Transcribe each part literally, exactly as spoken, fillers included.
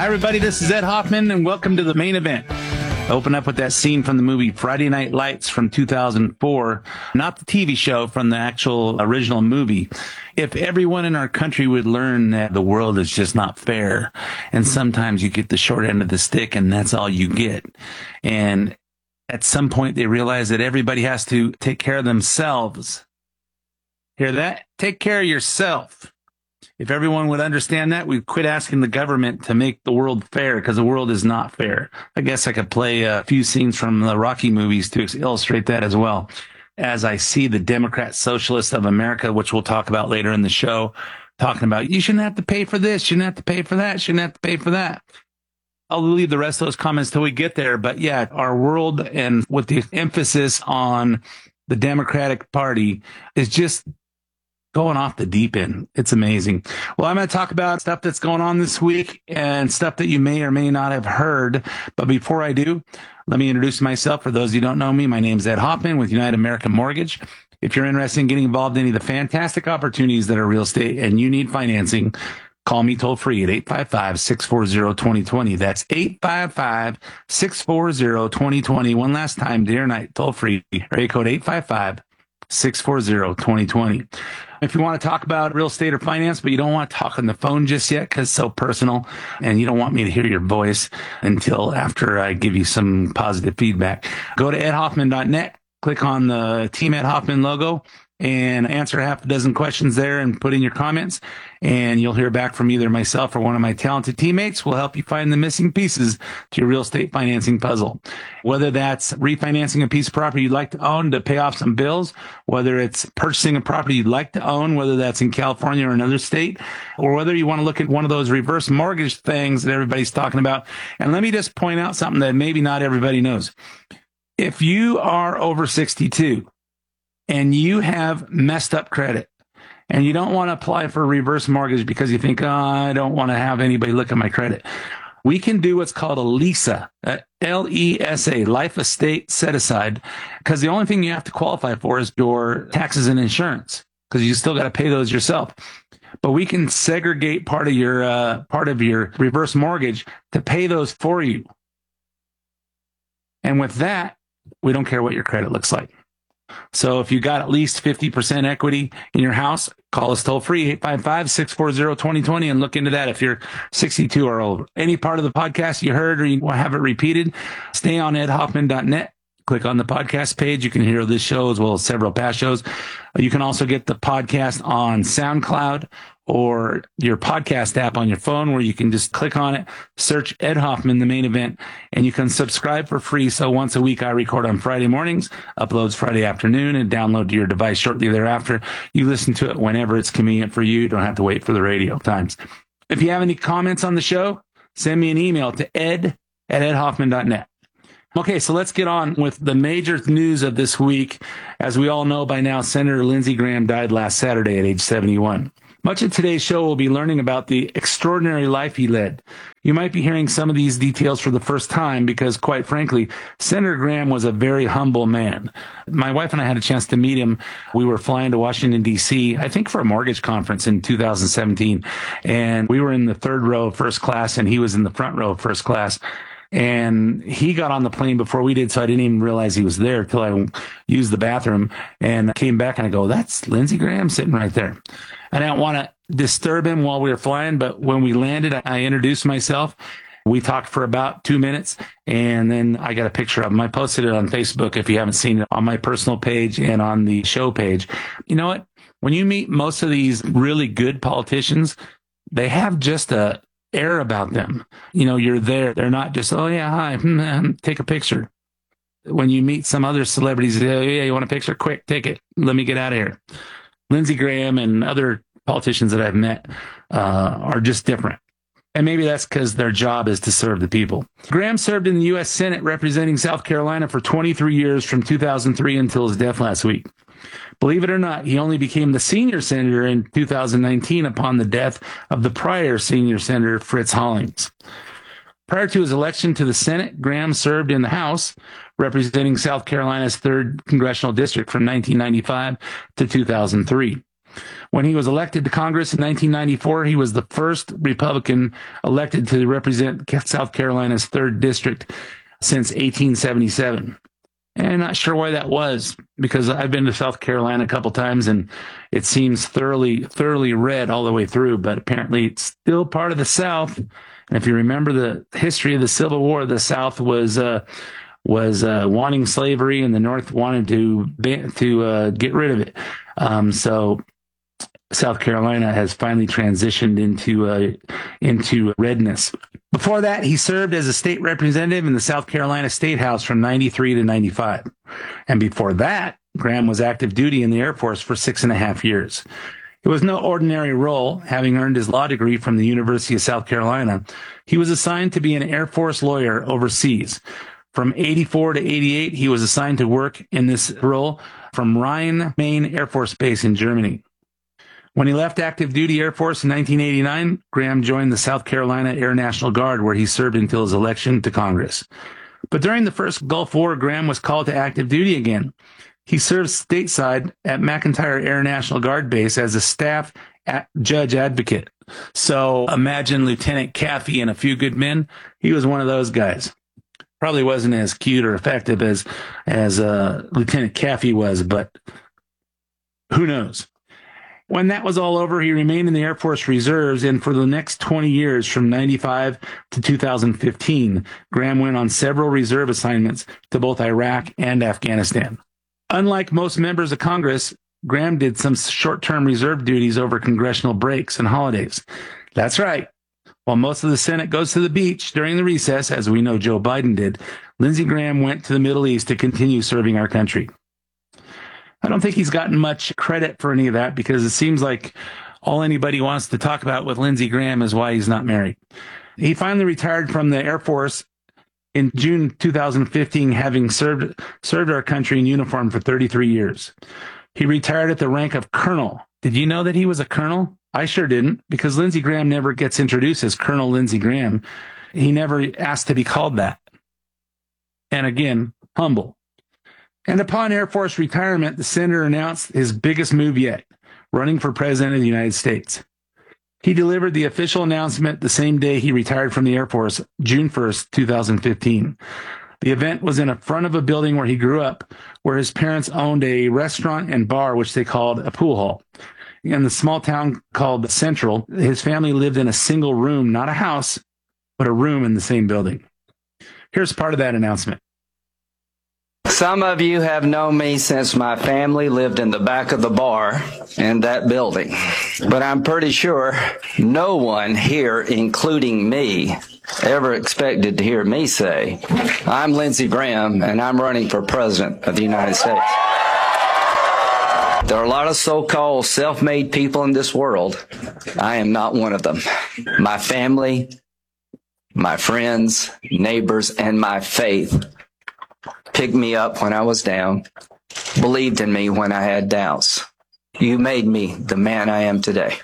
everybody. This is Ed Hoffman, and welcome to the main event. I open up with that scene from the movie Friday Night Lights from two thousand four, not the T V show, from the actual original movie. If everyone in our country would learn that the world is just not fair, and sometimes you get the short end of the stick, and that's all you get. And at some point, they realize that everybody has to take care of themselves. Hear that? Take care of yourself. If everyone would understand that, we'd quit asking the government to make the world fair, because the world is not fair. I guess I could play a few scenes from the Rocky movies to illustrate that as well. As I see the Democrat Socialists of America, which we'll talk about later in the show, talking about, you shouldn't have to pay for this, shouldn't have to pay for that, shouldn't have to pay for that. I'll leave the rest of those comments till we get there. But yeah, our world, and with the emphasis on the Democratic Party, is just going off the deep end. It's amazing. Well, I'm going to talk about stuff that's going on this week and stuff that you may or may not have heard. But before I do, let me introduce myself. For those of you who don't know me, my name is Ed Hoffman with United American Mortgage. If you're interested in getting involved in any of the fantastic opportunities that are real estate and you need financing, call me toll free at eight five five, six four zero, two zero two zero. That's eight five five, six four zero, two zero two zero. One last time, day or night, toll free. Area code eight five five, six four zero, two zero two zero. If you want to talk about real estate or finance, but you don't want to talk on the phone just yet because it's so personal, and you don't want me to hear your voice until after I give you some positive feedback, go to ed hoffman dot net, click on the Team Ed Hoffman logo, and answer half a dozen questions there and put in your comments, and you'll hear back from either myself or one of my talented teammates. Will help you find the missing pieces to your real estate financing puzzle. Whether that's refinancing a piece of property you'd like to own to pay off some bills, whether it's purchasing a property you'd like to own, whether that's in California or another state, or whether you want to look at one of those reverse mortgage things that everybody's talking about. And let me just point out something that maybe not everybody knows. If you are over sixty-two, and you have messed up credit, and you don't want to apply for a reverse mortgage because you think, oh, I don't want to have anybody look at my credit, we can do what's called a LESA, L E S A, Life Estate Set Aside, because the only thing you have to qualify for is your taxes and insurance, because you still got to pay those yourself. But we can segregate part of your uh, part of your reverse mortgage to pay those for you. And with that, we don't care what your credit looks like. So if you got at least fifty percent equity in your house, call us toll free, eight five five, six four zero, two zero two zero, and look into that if you're sixty-two or older. Any part of the podcast you heard or you want to have it repeated, stay on ed hoffman dot net. Click on the podcast page. You can hear this show as well as several past shows. You can also get the podcast on SoundCloud or your podcast app on your phone, where you can just click on it, search Ed Hoffman, the main event, and you can subscribe for free. So once a week, I record on Friday mornings, uploads Friday afternoon, and download to your device shortly thereafter. You listen to it whenever it's convenient for you. You don't have to wait for the radio times. If you have any comments on the show, send me an email to ed at ed hoffman dot net. Okay, so let's get on with the major news of this week. As we all know by now, Senator Lindsey Graham died last Saturday at age seventy-one. Much of today's show will be learning about the extraordinary life he led. You might be hearing some of these details for the first time because, quite frankly, Senator Graham was a very humble man. My wife and I had a chance to meet him. We were flying to Washington, D C, I think for a mortgage conference in two thousand seventeen. And we were in the third row of first class, and he was in the front row of first class. And he got on the plane before we did, so I didn't even realize he was there till I used the bathroom and came back and I go, that's Lindsey Graham sitting right there. I didn't want to disturb him while we were flying, but when we landed, I introduced myself. We talked for about two minutes, and then I got a picture of him. I posted it on Facebook if you haven't seen it, on my personal page and on the show page. You know what? When you meet most of these really good politicians, they have just a air about them. You know, you're there. They're not just, oh, yeah, hi, take a picture. When you meet some other celebrities, oh, yeah, you want a picture? Quick, take it. Let me get out of here. Lindsey Graham and other politicians that I've met uh, are just different. And maybe that's because their job is to serve the people. Graham served in the U S Senate representing South Carolina for twenty-three years from two thousand three until his death last week. Believe it or not, he only became the senior senator in two thousand nineteen upon the death of the prior senior senator, Fritz Hollings. Prior to his election to the Senate, Graham served in the House, representing South Carolina's third congressional district from nineteen ninety-five to two thousand three. When he was elected to Congress in nineteen ninety-four, he was the first Republican elected to represent South Carolina's third district since eighteen seventy-seven. And I'm not sure why that was, because I've been to South Carolina a couple times and it seems thoroughly, thoroughly red all the way through, but apparently it's still part of the South. And if you remember the history of the Civil War, the South was uh, was uh, wanting slavery and the North wanted to to uh, get rid of it. Um, so South Carolina has finally transitioned into uh, into redness. Before that, he served as a state representative in the South Carolina State House from ninety-three to ninety-five. And before that, Graham was active duty in the Air Force for six and a half years. It was no ordinary role. Having earned his law degree from the University of South Carolina, he was assigned to be an Air Force lawyer overseas. From eighty-four to eighty-eight, he was assigned to work in this role from Rhein-Main Air Force Base in Germany. When he left active duty Air Force in nineteen eighty-nine, Graham joined the South Carolina Air National Guard, where he served until his election to Congress. But during the first Gulf War, Graham was called to active duty again. He served stateside at McEntire Air National Guard Base as a staff at judge advocate. So imagine Lieutenant Caffey and A Few Good Men. He was one of those guys. Probably wasn't as cute or effective as as uh, Lieutenant Caffey was, but who knows? When that was all over, he remained in the Air Force Reserves, and for the next twenty years, from ninety-five to two thousand fifteen, Graham went on several reserve assignments to both Iraq and Afghanistan. Unlike most members of Congress, Graham did some short-term reserve duties over congressional breaks and holidays. That's right. While most of the Senate goes to the beach during the recess, as we know Joe Biden did, Lindsey Graham went to the Middle East to continue serving our country. I don't think he's gotten much credit for any of that because it seems like all anybody wants to talk about with Lindsey Graham is why he's not married. He finally retired from the Air Force in June two thousand fifteen, having served served our country in uniform for thirty-three years. He retired at the rank of colonel. Did you know that he was a colonel? I sure didn't, because Lindsey Graham never gets introduced as Colonel Lindsey Graham. He never asked to be called that. And again, humble. And upon Air Force retirement, the senator announced his biggest move yet, running for president of the United States. He delivered the official announcement the same day he retired from the Air Force, June first, two thousand fifteen. The event was in a front of a building where he grew up, where his parents owned a restaurant and bar, which they called a pool hall. In the small town called Central, his family lived in a single room, not a house, but a room in the same building. Here's part of that announcement. Some of you have known me since my family lived in the back of the bar in that building. But I'm pretty sure no one here, including me, ever expected to hear me say, I'm Lindsey Graham and I'm running for president of the United States. There are a lot of so-called self-made people in this world. I am not one of them. My family, my friends, neighbors, and my faith picked me up when I was down, believed in me when I had doubts. You made me the man I am today.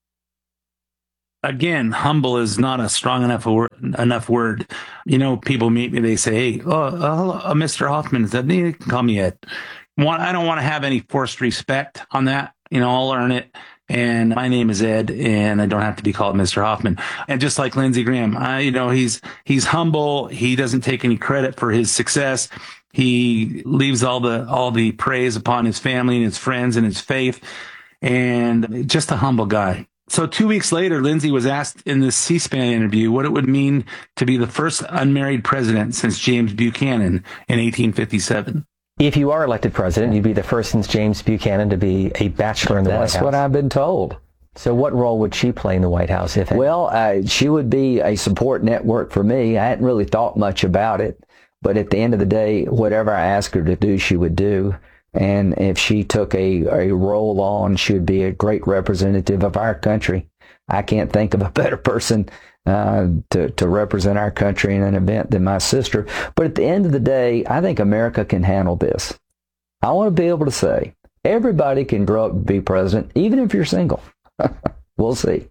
Again, humble is not a strong enough word, enough word. You know, people meet me, they say, hey, oh, uh, uh, Mister Hoffman, that you can call me Ed. I don't want to have any forced respect on that. You know, I'll earn it. And my name is Ed, and I don't have to be called Mister Hoffman. And just like Lindsey Graham, I, you know, he's he's humble. He doesn't take any credit for his success. He leaves all the all the praise upon his family and his friends and his faith, and just a humble guy. So two weeks later, Lindsey was asked in this C-SPAN interview what it would mean to be the first unmarried president since James Buchanan in eighteen fifty-seven. If you are elected president, you'd be the first since James Buchanan to be a bachelor in the White House. That's what I've been told. So what role would she play in the White House, if any? Well, uh, she would be a support network for me. I hadn't really thought much about it. But at the end of the day, whatever I asked her to do, she would do. And if she took a, a role on, she would be a great representative of our country. I can't think of a better person uh, to, to represent our country in an event than my sister. But at the end of the day, I think America can handle this. I want to be able to say, everybody can grow up and be president, even if you're single. We'll see.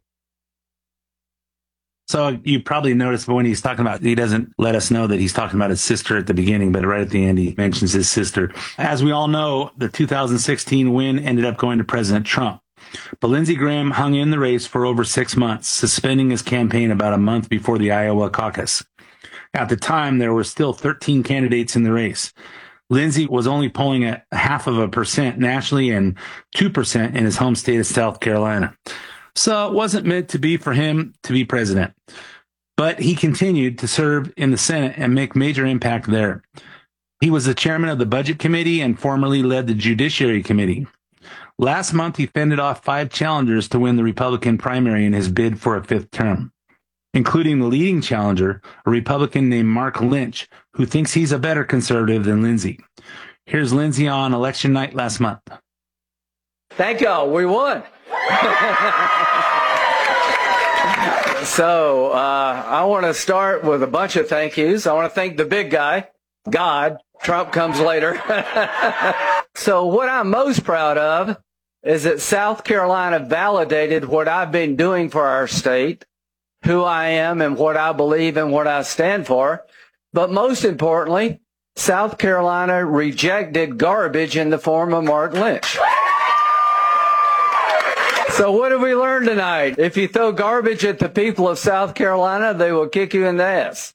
So you probably noticed, but when he's talking about, he doesn't let us know that he's talking about his sister at the beginning, but right at the end, he mentions his sister. As we all know, the two thousand sixteen win ended up going to President Trump. But Lindsey Graham hung in the race for over six months, suspending his campaign about a month before the Iowa caucus. At the time, there were still thirteen candidates in the race. Lindsey was only polling at half of a percent nationally and two percent in his home state of South Carolina. So it wasn't meant to be for him to be president. But he continued to serve in the Senate and make major impact there. He was the chairman of the Budget Committee and formerly led the Judiciary Committee. Last month, he fended off five challengers to win the Republican primary in his bid for a fifth term, including the leading challenger, a Republican named Mark Lynch, who thinks he's a better conservative than Lindsey. Here's Lindsey on election night last month. Thank y'all. We won. So uh, I want to start with a bunch of thank yous. I want to thank the big guy, God. Trump comes later. So what I'm most proud of is that South Carolina validated what I've been doing for our state, who I am and what I believe and what I stand for. But most importantly, South Carolina rejected garbage in the form of Mark Lynch. So what have we learned tonight? If you throw garbage at the people of South Carolina, they will kick you in the ass.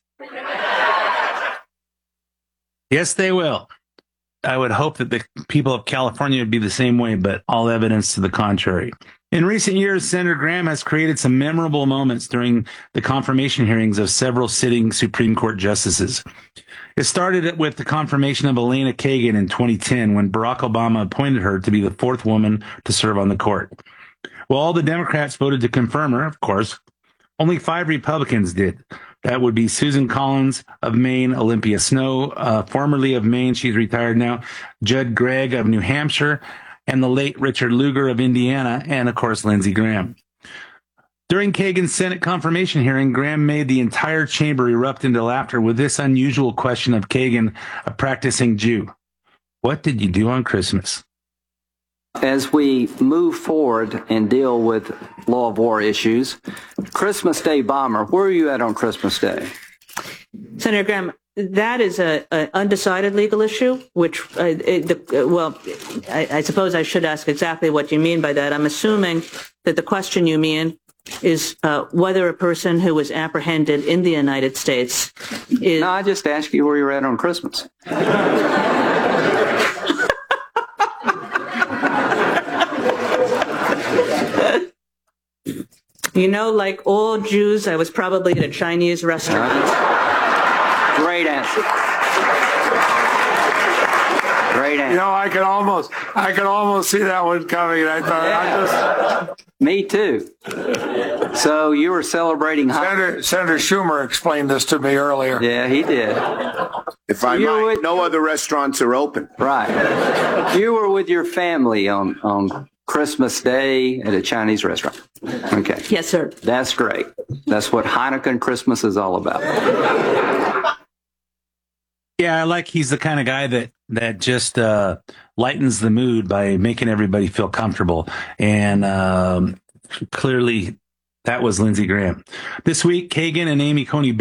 Yes, they will. I would hope that the people of California would be the same way, but all evidence to the contrary. In recent years, Senator Graham has created some memorable moments during the confirmation hearings of several sitting Supreme Court justices. It started with the confirmation of Elena Kagan in twenty ten, when Barack Obama appointed her to be the fourth woman to serve on the court. Well, all the Democrats voted to confirm her, of course. Only five Republicans did. That would be Susan Collins of Maine, Olympia Snowe, uh, formerly of Maine, she's retired now, Judd Gregg of New Hampshire, and the late Richard Lugar of Indiana, and of course, Lindsey Graham. During Kagan's Senate confirmation hearing, Graham made the entire chamber erupt into laughter with this unusual question of Kagan, a practicing Jew. What did you do on Christmas? As we move forward and deal with law of war issues, Christmas Day bomber, where are you at on Christmas Day? Senator Graham, that is a, a undecided legal issue, which, uh, it, the, uh, well, I, I suppose I should ask exactly what you mean by that. I'm assuming that the question you mean is uh, whether a person who was apprehended in the United States is... No, I just asked you where you're at on Christmas. You know, like all Jews, I was probably at a Chinese restaurant. Great answer. Great answer. You know, I could almost, I could almost see that one coming. And I thought, Yeah. I just. Me too. So you were celebrating. Senator, Senator Schumer explained this to me earlier. Yeah, he did. If I You might, would- no other restaurants are open. Right. You were with your family on on Christmas Day at a Chinese restaurant. Okay. Yes, sir. That's great. That's what Hanukkah and Christmas is all about. Yeah, I like he's the kind of guy that that just uh, lightens the mood by making everybody feel comfortable. And um, clearly that was Lindsey Graham. This week, Kagan and Amy Coney